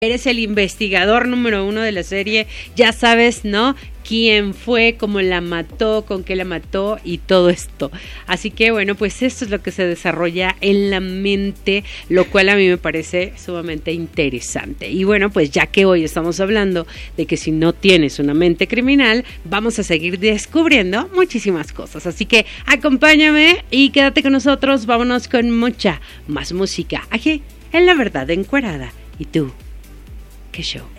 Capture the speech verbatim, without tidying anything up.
Eres el investigador número uno de la serie, ya sabes, ¿no? Quién fue, cómo la mató, con qué la mató y todo esto. Así que bueno, pues esto es lo que se desarrolla en la mente, lo cual a mí me parece sumamente interesante. Y bueno, pues ya que hoy estamos hablando de que si no tienes una mente criminal, vamos a seguir descubriendo muchísimas cosas. Así que acompáñame y quédate con nosotros, vámonos con mucha más música aquí en La Verdad Encuerada. ¿Y tú? ¿Qué show?